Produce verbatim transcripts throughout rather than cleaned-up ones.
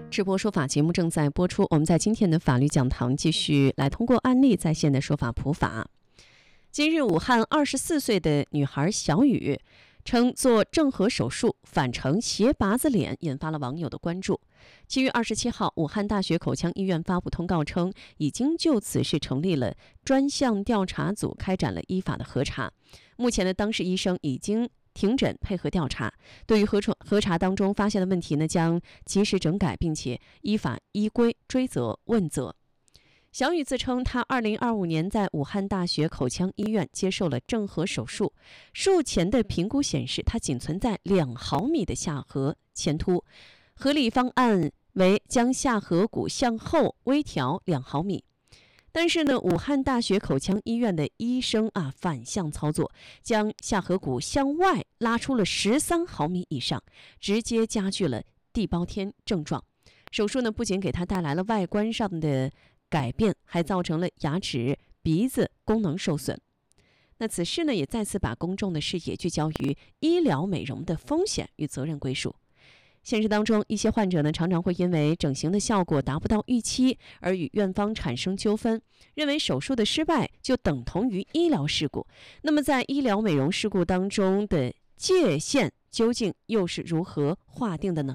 直播说法节目正在播出，我们在今天的法律讲堂继续来通过案例在线的说法普法。今日武汉二十四岁的女孩小雨称做正颌手术反成斜拔子脸，引发了网友的关注。七月二十七号，武汉大学口腔医院发布通告称，已经就此事成立了专项调查组，开展了依法的核查。目前的当事医生已经停诊配合调查，对于核查核查当中发现的问题呢，将及时整改，并且依法依规追责问责。小雨自称，她二零二五年在武汉大学口腔医院接受了正颌手术，术前的评估显示，她仅存在两毫米的下颌前凸，合理方案为将下颌骨向后微调两毫米。但是呢，武汉大学口腔医院的医生啊反向操作，将下颌骨向外拉出了十三毫米以上，直接加剧了地包天症状。手术呢，不仅给他带来了外观上的改变，还造成了牙齿、鼻子功能受损。那此事呢，也再次把公众的视野聚焦于医疗美容的风险与责任归属。现实当中，一些患者呢，常常会因为整形的效果达不到预期而与院方产生纠纷，认为手术的失败就等同于医疗事故。那么在医疗美容事故当中的界限究竟又是如何划定的呢？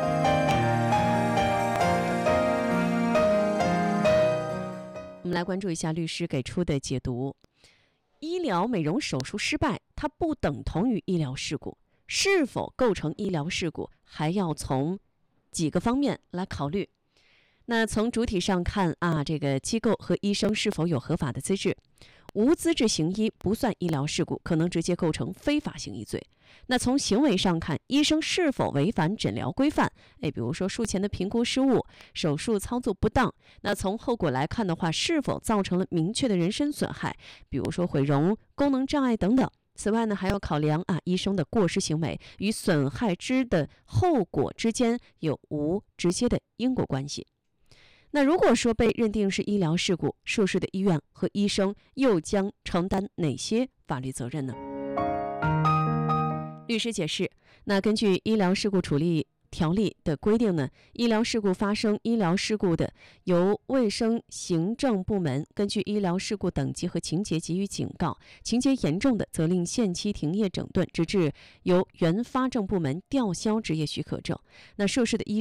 我们来关注一下律师给出的解读。医疗美容手术失败，它不等同于医疗事故。是否构成医疗事故，还要从几个方面来考虑。那从主体上看啊，这个机构和医生是否有合法的资质？无资质行医不算医疗事故，可能直接构成非法行医罪。那从行为上看，医生是否违反诊疗规范？哎，比如说术前的评估失误，手术操作不当。那从后果来看的话，是否造成了明确的人身损害？比如说毁容、功能障碍等等。此外呢，还要考量啊，医生的过失行为与损害之的后果之间有无直接的因果关系。那如果说被认定是医疗事故，涉事的医院和医生又将承担哪些法律责任呢？律师解释，那根据医疗事故处理条例的规定呢，医疗事故发生医疗事故的，由卫生行政部门根据医疗事故等级和情节给予警告，情节严重的责令限期停业整顿，直至由原发证部门吊销执业许可证。那涉事的医